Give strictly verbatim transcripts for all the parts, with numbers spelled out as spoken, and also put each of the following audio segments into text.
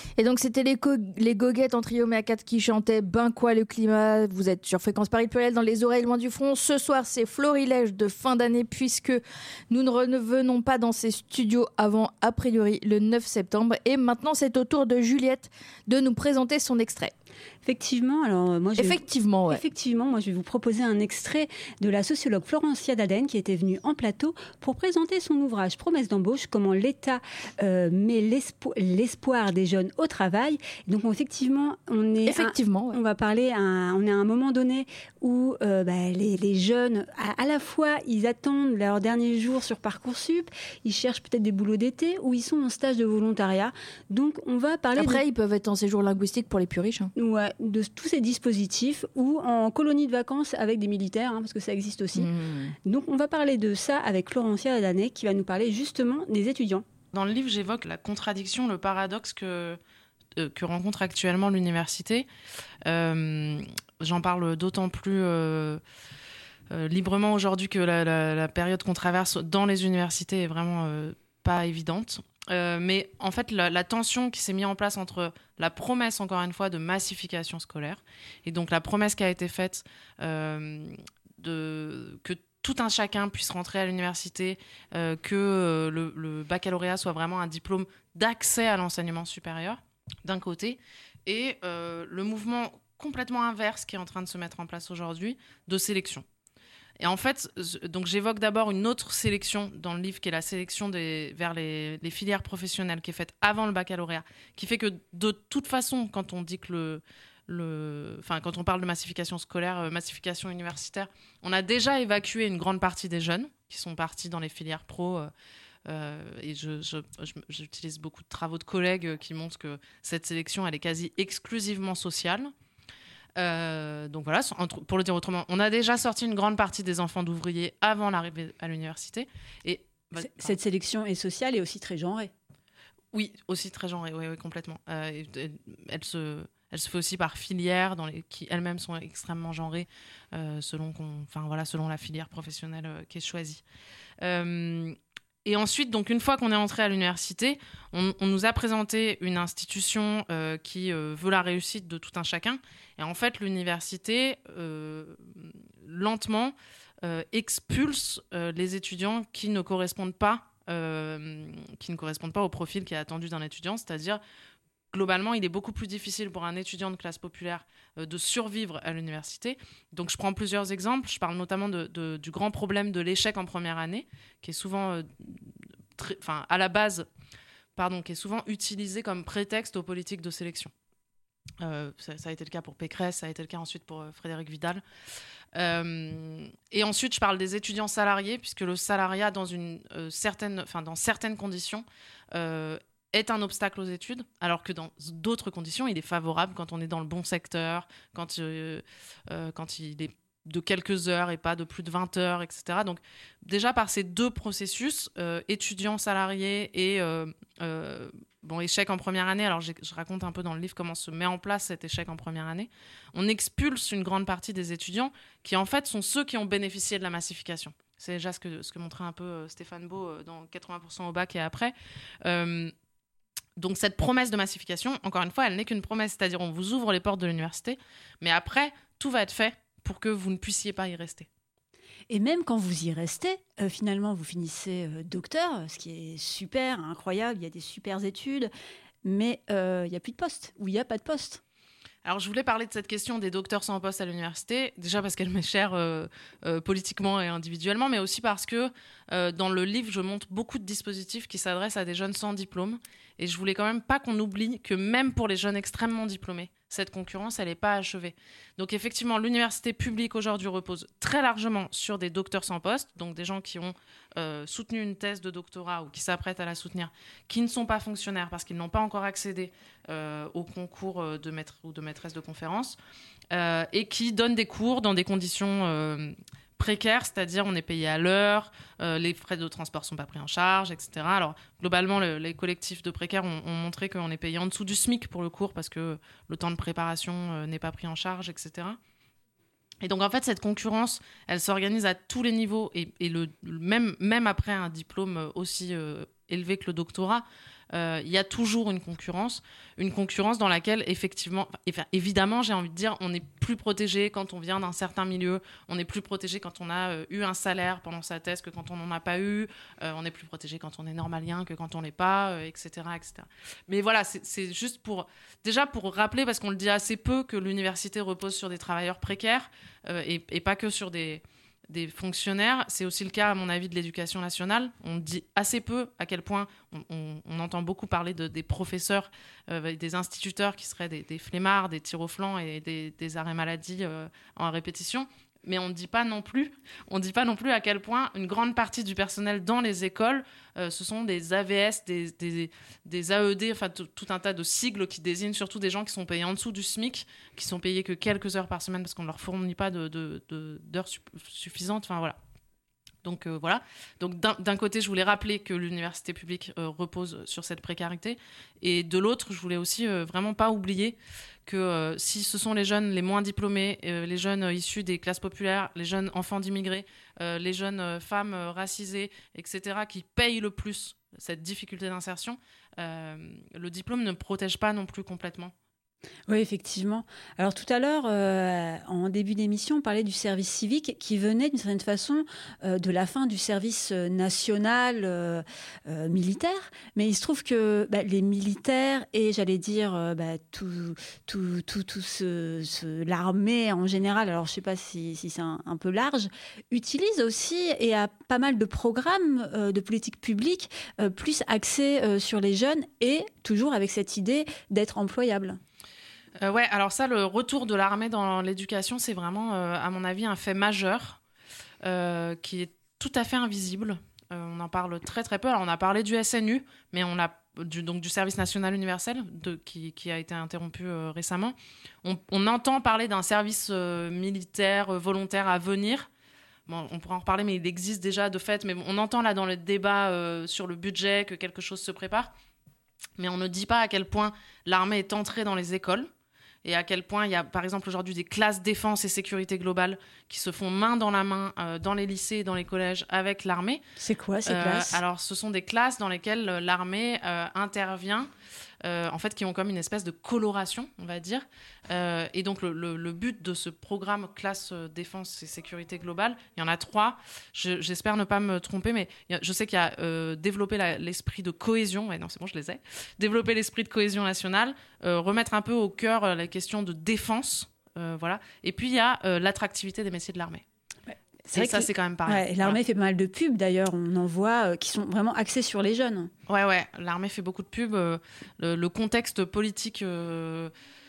Et donc c'était les, co- les goguettes en trio mais à quatre qui chantaient Ben quoi le climat. Vous êtes sur Fréquence Paris Pluriel dans les oreilles loin du front. Ce soir c'est florilège de fin d'année puisque nous ne revenons pas dans ces studios avant a priori le neuf septembre. Et maintenant c'est au tour de Juliette de nous présenter son extrait. Effectivement, alors moi je Effectivement, vais... ouais. Effectivement, moi je vais vous proposer un extrait de la sociologue Florencia Daden qui était venue en plateau pour présenter son ouvrage Promesse d'embauche, comment l'État euh, met l'espo... l'espoir des jeunes au travail. Donc effectivement, on est effectivement, un... ouais. on va parler, à un... on est à un moment donné où euh, bah, les, les jeunes, à, à la fois, ils attendent leur dernier jour sur Parcoursup, ils cherchent peut-être des boulots d'été ou ils sont en stage de volontariat. Donc on va parler. Après, de... ils peuvent être en séjour linguistique pour les plus riches. Hein. Ouais, de tous ces dispositifs ou en colonie de vacances avec des militaires, hein, parce que ça existe aussi. Mmh. Donc on va parler de ça avec Florencia Daden qui va nous parler justement des étudiants. Dans le livre, j'évoque la contradiction, le paradoxe que, euh, que rencontre actuellement l'université. Euh, j'en parle d'autant plus euh, euh, librement aujourd'hui que la, la, la période qu'on traverse dans les universités est vraiment euh, pas évidente. Euh, mais en fait, la, la tension qui s'est mise en place entre la promesse, encore une fois, de massification scolaire, et donc la promesse qui a été faite euh, de, que tout un chacun puisse rentrer à l'université, euh, que euh, le, le baccalauréat soit vraiment un diplôme d'accès à l'enseignement supérieur, d'un côté, et euh, le mouvement complètement inverse qui est en train de se mettre en place aujourd'hui, de sélection. Et en fait, donc j'évoque d'abord une autre sélection dans le livre, qui est la sélection des, vers les, les filières professionnelles, qui est faite avant le baccalauréat, qui fait que de toute façon, quand on dit que le, le, enfin, quand on parle de massification scolaire, euh, massification universitaire, on a déjà évacué une grande partie des jeunes qui sont partis dans les filières pro. Euh, euh, et je, je, je, j'utilise beaucoup de travaux de collègues qui montrent que cette sélection, elle est quasi exclusivement sociale. Euh, donc voilà, pour le dire autrement, on a déjà sorti une grande partie des enfants d'ouvriers avant l'arrivée à l'université. Et bah, cette sélection est sociale et aussi très genrée. Oui, aussi très genrée, oui, oui, complètement. Euh, elle, elle, se, elle se fait aussi par filières dans les, qui elles-mêmes sont extrêmement genrées euh, selon, qu'on, enfin, voilà, selon la filière professionnelle euh, qui est choisie. Euh, Et ensuite, donc, une fois qu'on est entré à l'université, on, on nous a présenté une institution euh, qui euh, veut la réussite de tout un chacun. Et en fait, l'université, euh, lentement, euh, expulse euh, les étudiants qui ne correspondent pas, euh, qui ne correspondent pas au profil qui est attendu d'un étudiant. C'est-à-dire, globalement, il est beaucoup plus difficile pour un étudiant de classe populaire euh, de survivre à l'université. Donc, je prends plusieurs exemples. Je parle notamment de, de, du grand problème de l'échec en première année, qui est souvent, euh, très, enfin, à la base, pardon, qui est souvent utilisé comme prétexte aux politiques de sélection. Euh, ça, ça a été le cas pour Pécresse, ça a été le cas ensuite pour euh, Frédérique Vidal. Euh, et ensuite, je parle des étudiants salariés, puisque le salariat, dans, une, euh, certaine, enfin, dans certaines conditions, euh, est un obstacle aux études, alors que dans d'autres conditions, il est favorable quand on est dans le bon secteur, quand, euh, euh, quand il est de quelques heures et pas de plus de vingt heures, et cetera. Donc déjà, par ces deux processus, euh, étudiants, salariés et euh, euh, bon, échec en première année, alors je raconte un peu dans le livre comment se met en place cet échec en première année, on expulse une grande partie des étudiants qui, en fait, sont ceux qui ont bénéficié de la massification. C'est déjà ce que, ce que montrait un peu Stéphane Beau dans quatre-vingts pour cent au bac et après. Euh, Donc cette promesse de massification, encore une fois, elle n'est qu'une promesse, c'est-à-dire on vous ouvre les portes de l'université, mais après, tout va être fait pour que vous ne puissiez pas y rester. Et même quand vous y restez, euh, finalement, vous finissez euh, docteur, ce qui est super, incroyable, il y a des super études, mais euh, il n'y a plus de poste, ou il n'y a pas de poste. Alors, je voulais parler de cette question des docteurs sans poste à l'université, déjà parce qu'elle m'est chère euh, euh, politiquement et individuellement, mais aussi parce que euh, dans le livre, je montre beaucoup de dispositifs qui s'adressent à des jeunes sans diplôme. Et je voulais quand même pas qu'on oublie que même pour les jeunes extrêmement diplômés, cette concurrence, elle n'est pas achevée. Donc effectivement, l'université publique aujourd'hui repose très largement sur des docteurs sans poste, donc des gens qui ont euh, soutenu une thèse de doctorat ou qui s'apprêtent à la soutenir, qui ne sont pas fonctionnaires parce qu'ils n'ont pas encore accédé euh, au concours de maître ou de maîtresse de conférence, euh, et qui donnent des cours dans des conditions euh, précaires, c'est-à-dire on est payé à l'heure, euh, les frais de transport ne sont pas pris en charge, et cetera. Alors, globalement, le, les collectifs de précaires ont, ont montré qu'on est payé en dessous du SMIC pour le cours parce que le temps de préparation euh, n'est pas pris en charge, et cetera. Et donc, en fait, cette concurrence, elle s'organise à tous les niveaux et, et le, même, même après un diplôme aussi euh, élevé que le doctorat, euh, y a toujours une concurrence, une concurrence dans laquelle, effectivement, enfin, évidemment, j'ai envie de dire, on est plus protégé quand on vient d'un certain milieu, on est plus protégé quand on a euh, eu un salaire pendant sa thèse que quand on n'en a pas eu, euh, on est plus protégé quand on est normalien que quand on l'est pas, euh, et cetera, et cetera. Mais voilà, c'est, c'est juste pour, déjà pour rappeler, parce qu'on le dit assez peu, que l'université repose sur des travailleurs précaires euh, et, et pas que sur des... des fonctionnaires. C'est aussi le cas, à mon avis, de l'éducation nationale. On dit assez peu à quel point on, on, on entend beaucoup parler de, des professeurs, euh, des instituteurs qui seraient des, des flemmards, des tirs au flanc et des, des arrêts maladie euh, en répétition. Mais on ne dit pas non plus, on dit pas non plus à quel point une grande partie du personnel dans les écoles, euh, ce sont des A V S, des, des, des A E D, enfin t- tout un tas de sigles qui désignent surtout des gens qui sont payés en dessous du SMIC, qui sont payés que quelques heures par semaine parce qu'on ne leur fournit pas de, de, de, d'heures su- suffisantes. Enfin voilà. Donc euh, voilà. Donc d'un, d'un côté, je voulais rappeler que l'université publique euh, repose sur cette précarité, et de l'autre, je voulais aussi euh, vraiment pas oublier que euh, si ce sont les jeunes les moins diplômés, euh, les jeunes euh, issus des classes populaires, les jeunes enfants d'immigrés, euh, les jeunes euh, femmes euh, racisées, et cetera, qui payent le plus cette difficulté d'insertion, euh, le diplôme ne protège pas non plus complètement. Oui, effectivement. Alors tout à l'heure, euh, en début d'émission, on parlait du service civique qui venait d'une certaine façon euh, de la fin du service national euh, euh, militaire. Mais il se trouve que bah, les militaires et, j'allais dire, euh, bah, tout, tout, tout, tout ce, ce, l'armée en général, alors je ne sais pas si, si c'est un, un peu large, utilisent aussi et a pas mal de programmes euh, de politique publique euh, plus axés euh, sur les jeunes et toujours avec cette idée d'être employable. Euh, ouais, alors ça, le retour de l'armée dans l'éducation, c'est vraiment, euh, à mon avis, un fait majeur euh, qui est tout à fait invisible. Euh, on en parle très très peu. Alors, on a parlé du S N U, mais on a du, donc du service national universel de, qui, qui a été interrompu euh, récemment. On, on entend parler d'un service euh, militaire euh, volontaire à venir. Bon, on pourra en reparler, mais il existe déjà de fait. Mais on entend là dans le débat euh, sur le budget que quelque chose se prépare. Mais on ne dit pas à quel point l'armée est entrée dans les écoles. Et à quel point il y a, par exemple, aujourd'hui des classes défense et sécurité globale qui se font main dans la main euh, dans les lycées et dans les collèges avec l'armée. C'est quoi ces euh, classes ? Alors, ce sont des classes dans lesquelles l'armée euh, intervient, euh, en fait, qui ont comme une espèce de coloration, on va dire. Euh, et donc, le, le, le but de ce programme classe euh, défense et sécurité globale, il y en a trois. Je, j'espère ne pas me tromper, mais a, je sais qu'il y a euh, développé la, l'esprit de cohésion. Ouais, non, c'est bon, je les ai. Développer l'esprit de cohésion nationale, euh, remettre un peu au cœur euh, la question de défense, euh, voilà. Et puis, il y a euh, l'attractivité des métiers de l'armée. C'est et ça, c'est quand même pareil. Ouais, l'armée voilà. fait pas mal de pubs, d'ailleurs. On en voit euh, qui sont vraiment axés sur les jeunes. Ouais, ouais. L'armée fait beaucoup de pubs. Euh, le, le contexte politique... Euh,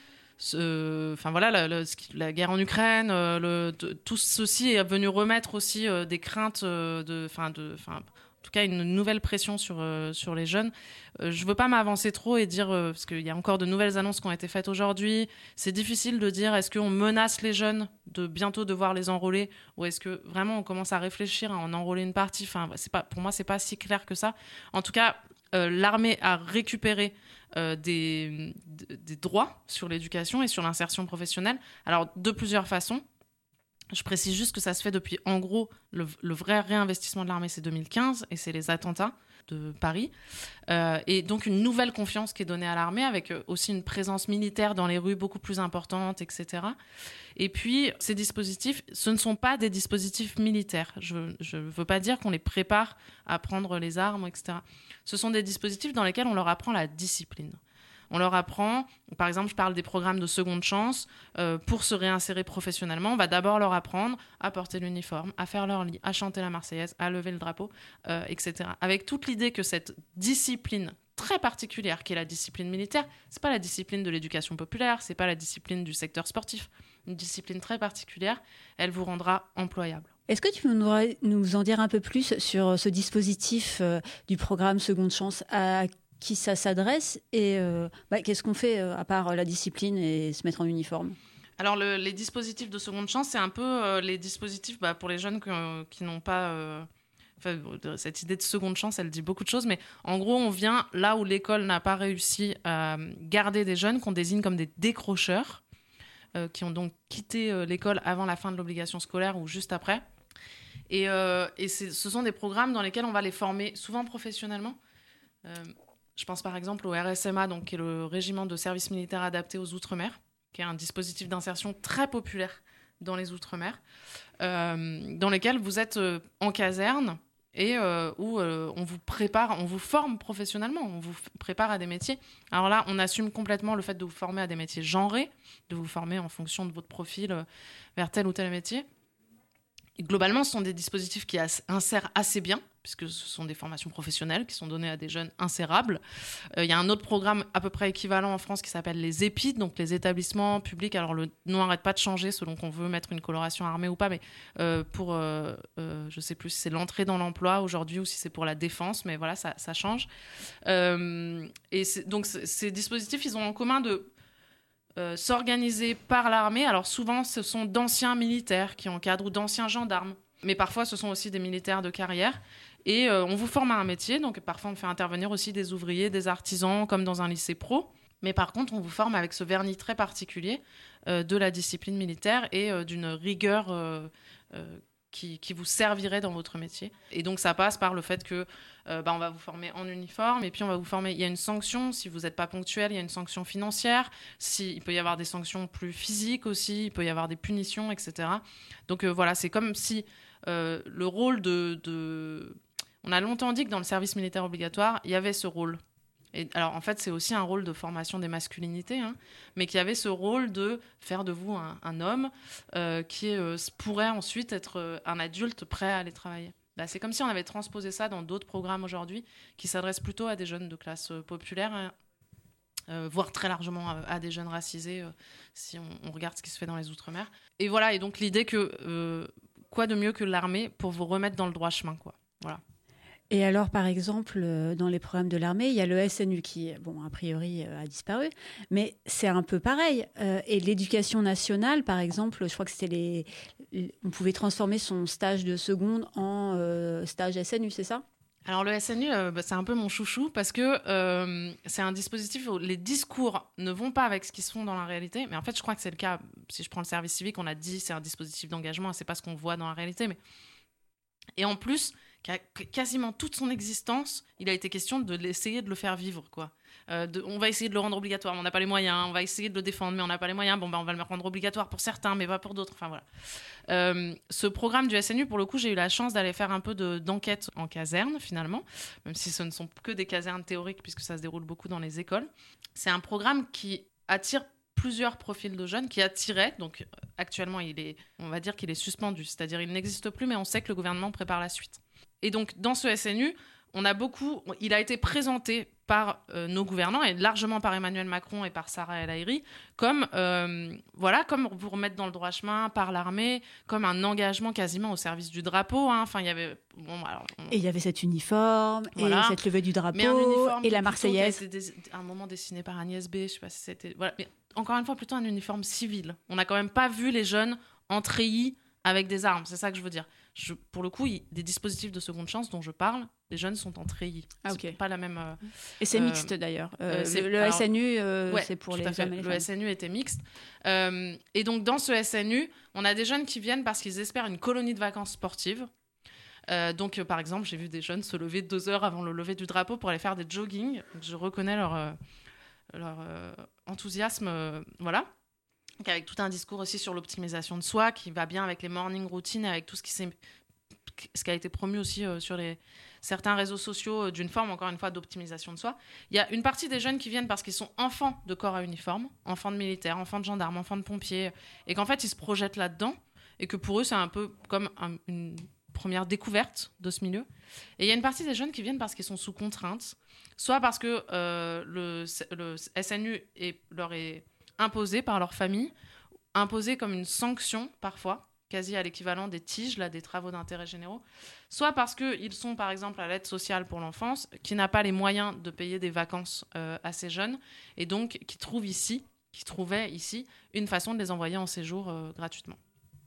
ce, enfin voilà, la, la, la guerre en Ukraine, euh, le, de, tout ceci est venu remettre aussi euh, des craintes euh, de... Enfin, de... Enfin, en tout cas, une nouvelle pression sur, euh, sur les jeunes. Euh, je ne veux pas m'avancer trop et dire, euh, parce qu'il y a encore de nouvelles annonces qui ont été faites aujourd'hui, c'est difficile de dire est-ce qu'on menace les jeunes de bientôt devoir les enrôler ou est-ce que vraiment on commence à réfléchir à en enrôler une partie. Enfin, c'est pas, pour moi, ce n'est pas si clair que ça. En tout cas, euh, l'armée a récupéré euh, des, des droits sur l'éducation et sur l'insertion professionnelle. Alors, de plusieurs façons. Je précise juste que ça se fait depuis, en gros, le, le vrai réinvestissement de l'armée, c'est deux mille quinze, et c'est les attentats de Paris. Euh, et donc, une nouvelle confiance qui est donnée à l'armée, avec aussi une présence militaire dans les rues beaucoup plus importante, et cetera. Et puis, ces dispositifs, ce ne sont pas des dispositifs militaires. Je ne veux pas dire qu'on les prépare à prendre les armes, et cetera. Ce sont des dispositifs dans lesquels on leur apprend la discipline. On leur apprend, par exemple, je parle des programmes de seconde chance, euh, pour se réinsérer professionnellement, on va d'abord leur apprendre à porter l'uniforme, à faire leur lit, à chanter la Marseillaise, à lever le drapeau, euh, et cetera. Avec toute l'idée que cette discipline très particulière, qui est la discipline militaire, c'est pas la discipline de l'éducation populaire, c'est pas la discipline du secteur sportif. Une discipline très particulière, elle vous rendra employable. Est-ce que tu peux nous, nous en dire un peu plus sur ce dispositif euh, du programme Seconde Chance ? À qui ça s'adresse et euh, bah, qu'est-ce qu'on fait euh, à part la discipline et se mettre en uniforme ? Alors, le, les dispositifs de seconde chance, c'est un peu euh, les dispositifs bah, pour les jeunes que, qui n'ont pas... Euh, enfin, cette idée de seconde chance, elle dit beaucoup de choses, mais en gros, on vient là où l'école n'a pas réussi à garder des jeunes qu'on désigne comme des décrocheurs, euh, qui ont donc quitté euh, l'école avant la fin de l'obligation scolaire ou juste après. Et, euh, et c'est, ce sont des programmes dans lesquels on va les former souvent professionnellement. Euh, Je pense par exemple au R S M A, donc, qui est le régiment de service militaire adapté aux Outre-mer, qui est un dispositif d'insertion très populaire dans les Outre-mer, euh, dans lesquels vous êtes euh, en caserne et euh, où euh, on vous prépare, on vous forme professionnellement, on vous f- prépare à des métiers. Alors là, on assume complètement le fait de vous former à des métiers genrés, de vous former en fonction de votre profil euh, vers tel ou tel métier. Et globalement, ce sont des dispositifs qui as- insèrent assez bien, puisque ce sont des formations professionnelles qui sont données à des jeunes insérables. Il euh, y a un autre programme à peu près équivalent en France qui s'appelle les EPID, donc les établissements publics. Alors le nom n'arrête pas de changer selon qu'on veut mettre une coloration armée ou pas, mais euh, pour, euh, euh, je ne sais plus si c'est l'entrée dans l'emploi aujourd'hui ou si c'est pour la défense, mais voilà, ça, ça change. Euh, et c'est, donc c- ces dispositifs, ils ont en commun de Euh, s'organiser par l'armée. Alors souvent, ce sont d'anciens militaires qui encadrent ou d'anciens gendarmes. Mais parfois, ce sont aussi des militaires de carrière. Et euh, on vous forme à un métier. Donc parfois, on fait intervenir aussi des ouvriers, des artisans, comme dans un lycée pro. Mais par contre, on vous forme avec ce vernis très particulier euh, de la discipline militaire et euh, d'une rigueur euh, euh, qui, qui vous servirait dans votre métier. Et donc, ça passe par le fait que euh, bah, on va vous former en uniforme et puis on va vous former. Il y a une sanction si vous n'êtes pas ponctuel, il y a une sanction financière. Si, il peut y avoir des sanctions plus physiques aussi, il peut y avoir des punitions, et cetera. Donc euh, voilà, c'est comme si euh, le rôle de, de... On a longtemps dit que dans le service militaire obligatoire, il y avait ce rôle. Et alors, en fait, c'est aussi un rôle de formation des masculinités, hein, mais qui avait ce rôle de faire de vous un, un homme euh, qui euh, pourrait ensuite être euh, un adulte prêt à aller travailler. Là, c'est comme si on avait transposé ça dans d'autres programmes aujourd'hui qui s'adressent plutôt à des jeunes de classe euh, populaire, hein, euh, voire très largement à, à des jeunes racisés, euh, si on, on regarde ce qui se fait dans les Outre-mer. Et voilà, et donc l'idée que euh, quoi de mieux que l'armée pour vous remettre dans le droit chemin, quoi. Voilà. Et alors, par exemple, euh, dans les programmes de l'armée, il y a le S N U qui, bon, a priori, euh, a disparu, mais c'est un peu pareil. Euh, et l'éducation nationale, par exemple, je crois que c'était les, les- on pouvait transformer son stage de seconde en euh, stage S N U, c'est ça ? Alors le S N U, euh, bah, c'est un peu mon chouchou parce que euh, c'est un dispositif où les discours ne vont pas avec ce qui se font dans la réalité. Mais en fait, je crois que c'est le cas. Si je prends le service civique, on a dit c'est un dispositif d'engagement, c'est pas ce qu'on voit dans la réalité. Mais... Et en plus, quasiment toute son existence, il a été question de l'essayer de le faire vivre, quoi. Euh, de, on va essayer de le rendre obligatoire, mais on n'a pas les moyens. On va essayer de le défendre, mais on n'a pas les moyens. Bon, ben, on va le rendre obligatoire pour certains, mais pas pour d'autres. Enfin, voilà. Euh, ce programme du S N U, pour le coup, j'ai eu la chance d'aller faire un peu de, d'enquête en caserne, finalement, même si ce ne sont que des casernes théoriques, puisque ça se déroule beaucoup dans les écoles. C'est un programme qui attire plusieurs profils de jeunes, qui attiraient. Donc, actuellement, il est, on va dire qu'il est suspendu, c'est-à-dire il n'existe plus, mais on sait que le gouvernement prépare la suite. Et donc, dans ce S N U, on a beaucoup... Il a été présenté par euh, nos gouvernants, et largement par Emmanuel Macron et par Sarah El Haïry, comme, euh, voilà, comme vous remettre dans le droit chemin par l'armée, comme un engagement quasiment au service du drapeau. Hein. Enfin, il y avait... Bon, alors, on... Et il y avait cet uniforme, voilà. Et cette levée du drapeau, et la Marseillaise. C'était un moment dessiné par Agnès B, je sais pas si c'était... Voilà. Mais encore une fois, plutôt un uniforme civil. On n'a quand même pas vu les jeunes en treillis avec des armes, c'est ça que je veux dire. Je, pour le coup, il, des dispositifs de seconde chance dont je parle, les jeunes sont en treillis. Ah, okay. C'est pas la même. Euh, et c'est euh, mixte d'ailleurs. Euh, euh, le alors, S N U, euh, ouais, c'est pour les hommes et les Le femmes. S N U était mixte. Euh, et donc, dans ce S N U, on a des jeunes qui viennent parce qu'ils espèrent une colonie de vacances sportives. Euh, donc, euh, par exemple, j'ai vu des jeunes se lever deux heures avant le lever du drapeau pour aller faire des jogging. Donc, je reconnais leur, euh, leur euh, enthousiasme. Euh, voilà. Avec tout un discours aussi sur l'optimisation de soi qui va bien avec les morning routines, avec tout ce qui, s'est, ce qui a été promu aussi euh, sur les, certains réseaux sociaux euh, d'une forme, encore une fois, d'optimisation de soi. Il y a une partie des jeunes qui viennent parce qu'ils sont enfants de corps à uniforme, enfants de militaires, enfants de gendarmes, enfants de pompiers, et qu'en fait, ils se projettent là-dedans, et que pour eux, c'est un peu comme un, une première découverte de ce milieu. Et il y a une partie des jeunes qui viennent parce qu'ils sont sous contrainte, soit parce que euh, le, le S N U est, leur est imposé par leur famille, imposé comme une sanction parfois, quasi à l'équivalent des TIG, là, des travaux d'intérêt généraux, soit parce qu'ils sont par exemple à l'aide sociale pour l'enfance, qui n'a pas les moyens de payer des vacances euh, à ces jeunes, et donc qui trouvent ici, qui trouvaient ici une façon de les envoyer en séjour euh, gratuitement.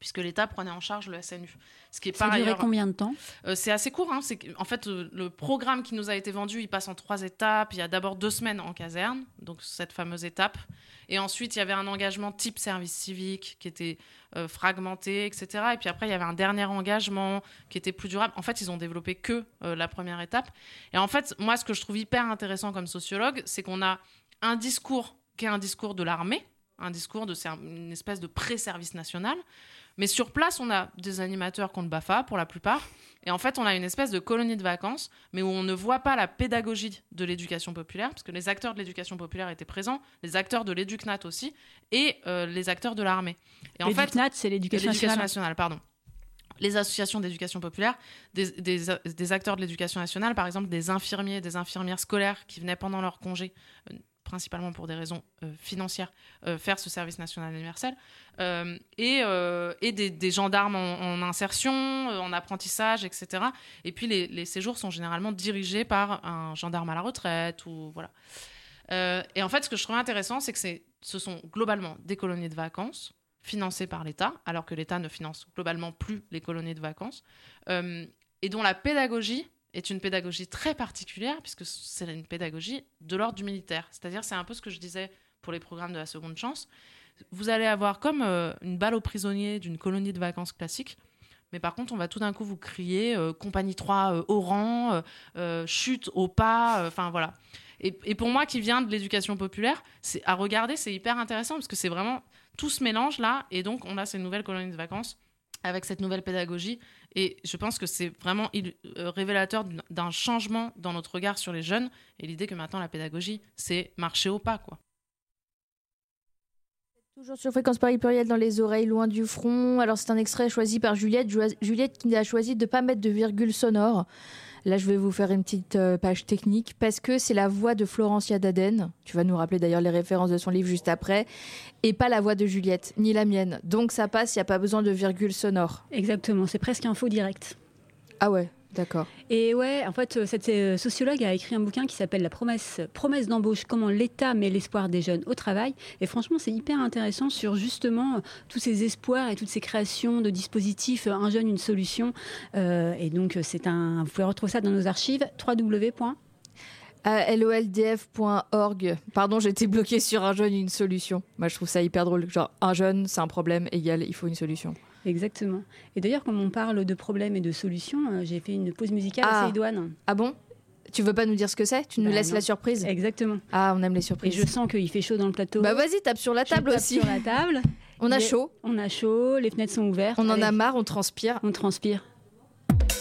puisque l'État prenait en charge le S N U. Ce qui est Ça par a duré ailleurs, combien de temps ? euh, C'est assez court. Hein, c'est que, en fait, euh, le programme qui nous a été vendu, il passe en trois étapes. Il y a d'abord deux semaines en caserne, donc cette fameuse étape. Et ensuite, il y avait un engagement type service civique qui était euh, fragmenté, et cetera. Et puis après, il y avait un dernier engagement qui était plus durable. En fait, ils ont développé que euh, la première étape. Et en fait, moi, ce que je trouve hyper intéressant comme sociologue, c'est qu'on a un discours qui est un discours de l'armée, un discours de une espèce de pré-service national. Mais sur place, on a des animateurs qui ont le B A F A pour la plupart. Et en fait, on a une espèce de colonie de vacances, mais où on ne voit pas la pédagogie de l'éducation populaire, parce que les acteurs de l'éducation populaire étaient présents, les acteurs de l'Éducnat aussi, et euh, les acteurs de l'armée. Et en fait, L'Éducnat, c'est l'éducation nationale. nationale. Pardon. Les associations d'éducation populaire, des, des, des acteurs de l'éducation nationale, par exemple des infirmiers, des infirmières scolaires qui venaient pendant leur congé, euh, principalement pour des raisons euh, financières, euh, faire ce service national universel, euh, et, euh, et des, des gendarmes en, en insertion, euh, en apprentissage, et cetera. Et puis les, les séjours sont généralement dirigés par un gendarme à la retraite, ou voilà. Euh, et en fait, ce que je trouve intéressant, c'est que c'est, ce sont globalement des colonies de vacances financées par l'État, alors que l'État ne finance globalement plus les colonies de vacances, euh, et dont la pédagogie est une pédagogie très particulière, puisque c'est une pédagogie de l'ordre du militaire. C'est-à-dire, c'est un peu ce que je disais pour les programmes de la seconde chance. Vous allez avoir comme euh, une balle aux prisonniers d'une colonie de vacances classique, mais par contre, on va tout d'un coup vous crier euh, compagnie trois euh, au rang, euh, euh, chute au pas, enfin euh, voilà. Et, et pour moi, qui vient de l'éducation populaire, c'est, à regarder, c'est hyper intéressant, parce que c'est vraiment tout ce mélange-là, et donc on a ces nouvelles colonies de vacances avec cette nouvelle pédagogie. Et je pense que c'est vraiment il, euh, révélateur d'un changement dans notre regard sur les jeunes, et l'idée que maintenant la pédagogie, c'est marcher au pas, quoi. Toujours sur Fréquence Paris Pluriel dans les oreilles, loin du front. Alors c'est un extrait choisi par Juliette. Juliette qui a choisi de ne pas mettre de virgule sonore. Là, je vais vous faire une petite euh, page technique parce que c'est la voix de Florencia Dardenne. Tu vas nous rappeler d'ailleurs les références de son livre juste après. Et pas la voix de Juliette, ni la mienne. Donc ça passe, il n'y a pas besoin de virgule sonore. Exactement, c'est presque un faux direct. Ah ouais, d'accord. Et ouais, en fait, cette sociologue a écrit un bouquin qui s'appelle La promesse, promesse d'embauche, comment l'État met l'espoir des jeunes au travail. Et franchement, c'est hyper intéressant sur justement tous ces espoirs et toutes ces créations de dispositifs, un jeune, une solution. Euh, et donc, c'est un, vous pouvez retrouver ça dans nos archives, w w w point loldf point org. Pardon, j'étais bloquée sur un jeune, une solution. Moi, je trouve ça hyper drôle. Genre, un jeune, c'est un problème, égal, il faut une solution. Exactement. Et d'ailleurs, comme on parle de problèmes et de solutions, euh, j'ai fait une pause musicale ah. assez idoine. Ah bon ? Tu veux pas nous dire ce que c'est ? Tu nous bah laisses non. la surprise ? Exactement. Ah, on aime les surprises. Et je sens qu'il fait chaud dans le plateau. Bah vas-y, tape sur la table je tape aussi. sur la table. On a les... chaud. On a chaud, les fenêtres sont ouvertes. On en Allez. a marre, on transpire. On transpire.